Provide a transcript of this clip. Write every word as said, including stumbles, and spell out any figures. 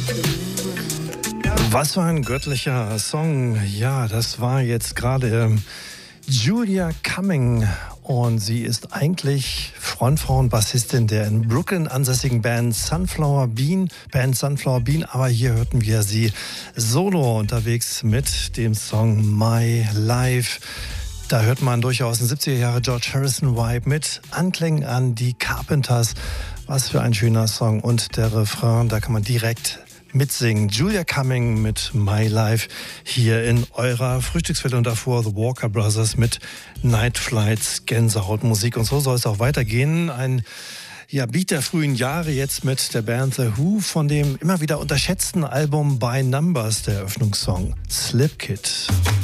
Was für ein göttlicher Song. Ja, das war jetzt gerade Julia Cumming. Und sie ist eigentlich Frontfrau und Bassistin der in Brooklyn ansässigen Band Sunflower Bean. Band Sunflower Bean, aber hier hörten wir sie solo unterwegs mit dem Song My Life. Da hört man durchaus einen siebziger Jahre George Harrison Vibe mit Anklängen an die Carpenters. Was für ein schöner Song. Und der Refrain, da kann man direkt mitsingen. Julia Cumming mit My Life hier in eurer Frühstückswelle und davor The Walker Brothers mit Night Flights, Gänsehautmusik. Und so soll es auch weitergehen. Ein ja, Beat der frühen Jahre jetzt mit der Band The Who von dem immer wieder unterschätzten Album By Numbers, der Eröffnungssong Slip Kid.